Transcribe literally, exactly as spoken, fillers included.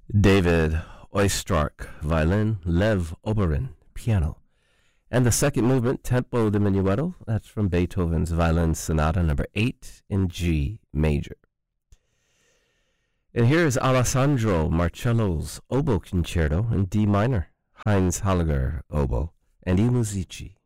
David Oistrakh, violin, Lev Oborin, piano. And the second movement, Tempo Diminuendo, that's from Beethoven's Violin Sonata number eight in G major. And here is Alessandro Marcello's Oboe Concerto in D minor, Heinz Halliger oboe, and I Musici.